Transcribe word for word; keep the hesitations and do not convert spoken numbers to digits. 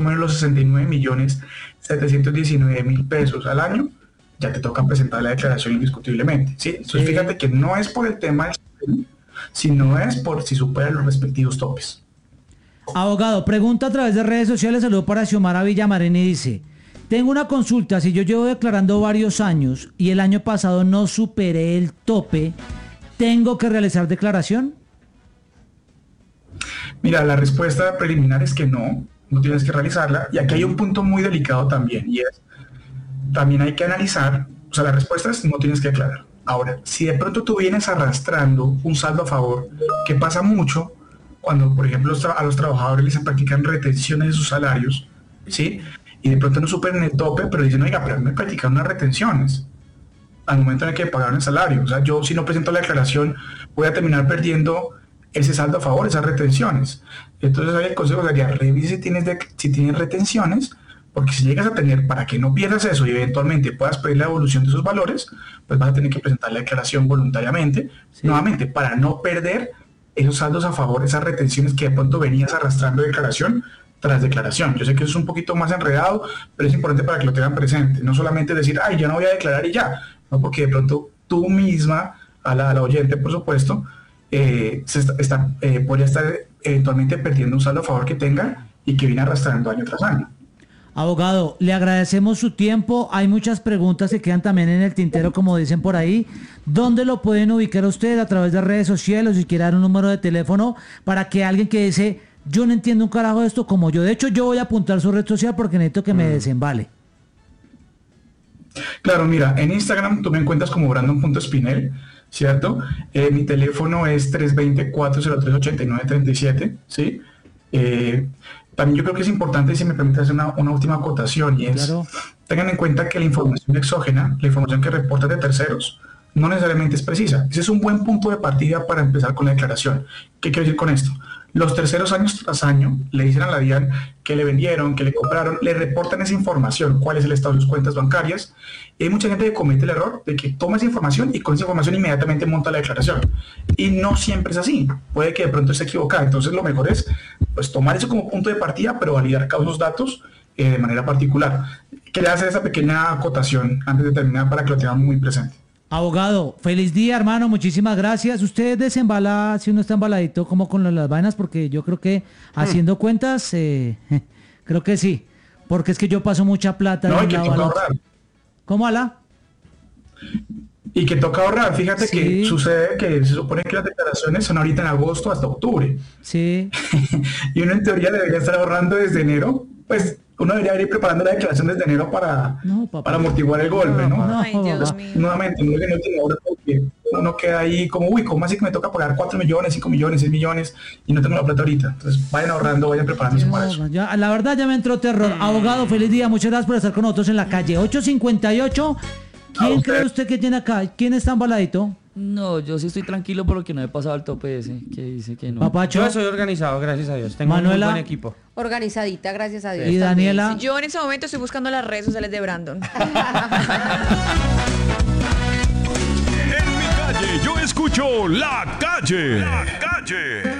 o menos los sesenta y nueve millones setecientos diecinueve mil pesos al año, ya te toca presentar la declaración indiscutiblemente, ¿sí? Entonces, sí. Fíjate que no es por el tema del sueldo, sino es por si superan los respectivos topes. Abogado, pregunta a través de redes sociales, saludo para Xiomara Villamarén y dice: tengo una consulta, si yo llevo declarando varios años y el año pasado no superé el tope, ¿tengo que realizar declaración? Mira, la respuesta preliminar es que no, no tienes que realizarla, y aquí hay un punto muy delicado también, y es, también hay que analizar, o sea, la respuesta es no tienes que declarar. Ahora, si de pronto tú vienes arrastrando un saldo a favor, que pasa mucho cuando, por ejemplo, a los trabajadores les practican retenciones de sus salarios, ¿sí? Y de pronto no superan el tope, pero dicen, oiga, pero me practican unas retenciones al momento en el que pagaron el salario. O sea, yo si no presento la declaración voy a terminar perdiendo ese saldo a favor, esas retenciones. Entonces ahí el consejo sería, revise si tienes, de, si tienes retenciones, porque si llegas a tener, para que no pierdas eso y eventualmente puedas pedir la devolución de esos valores, pues vas a tener que presentar la declaración voluntariamente, sí. Nuevamente, para no perder esos saldos a favor, esas retenciones que de pronto venías arrastrando de declaración tras declaración. Yo sé que eso es un poquito más enredado, pero es importante para que lo tengan presente. No solamente decir, ay, yo no voy a declarar y ya, no, porque de pronto tú misma, a la, a la oyente, por supuesto, eh, se está, está, eh, podría estar eventualmente perdiendo un saldo a favor que tenga y que viene arrastrando año tras año. Abogado, le agradecemos su tiempo. Hay muchas preguntas que quedan también en el tintero, como dicen por ahí. ¿Dónde lo pueden ubicar usted? ¿A través de redes sociales o si quiere dar un número de teléfono para que alguien que dice, yo no entiendo un carajo de esto como yo? De hecho, yo voy a apuntar su red social porque necesito que me desembale. Claro, mira, en Instagram tú me encuentras como brandon punto espinel, ¿cierto? Eh, mi teléfono es tres dos cero, cuatro cero tres, ocho nueve tres siete, ¿sí? Eh, también yo creo que es importante, si me permite hacer una, una última acotación, y es, claro, tengan en cuenta que la información exógena, la información que reportan de terceros, no necesariamente es precisa. Ese es un buen punto de partida para empezar con la declaración. ¿Qué quiero decir con esto? Los terceros años tras año le dicen a la DIAN que le vendieron, que le compraron, le reportan esa información, cuál es el estado de sus cuentas bancarias, y hay mucha gente que comete el error de que toma esa información y con esa información inmediatamente monta la declaración. Y no siempre es así, puede que de pronto esté equivocada. Entonces lo mejor es pues tomar eso como punto de partida, pero validar cada uno de los datos eh, de manera particular. Quería hacer esa pequeña acotación antes de terminar para que lo tengan muy presente. Abogado, feliz día, hermano, muchísimas gracias. ¿Usted desembala si uno está embaladito como con las vainas? Porque yo creo que haciendo hmm. cuentas, eh, creo que sí. Porque es que yo paso mucha plata. No, y que toca ahorrar. ¿Cómo, Ala? Y que toca ahorrar. Fíjate sí. que sucede que se supone que las declaraciones son ahorita en agosto hasta octubre. Sí. Y uno en teoría debería estar ahorrando desde enero. Pues uno debería ir preparando la declaración desde enero para, no, para amortiguar el golpe, ¿no? no, Ay, Dios mío. Nuevamente, no es que no ahora porque uno queda ahí como, uy, ¿cómo así que me toca pagar cuatro millones, cinco millones, seis millones y no tengo la plata ahorita? Entonces vayan ahorrando, vayan preparándose no, para eso. Ya, la verdad ya me entró terror. Abogado, feliz día, muchas gracias por estar con nosotros en la calle. ocho cincuenta y ocho. ¿Quién usted? cree usted que tiene acá? ¿Quién está embaladito? No, yo sí estoy tranquilo por lo que no he pasado el tope ese, que dice que no. Papacho. Yo soy organizado, gracias a Dios. Tengo Manuela, un muy buen equipo. Organizadita, gracias a Dios. ¿Y Daniela? Yo en ese momento estoy buscando las redes sociales de Brandon. En mi calle yo escucho La Calle. La Calle.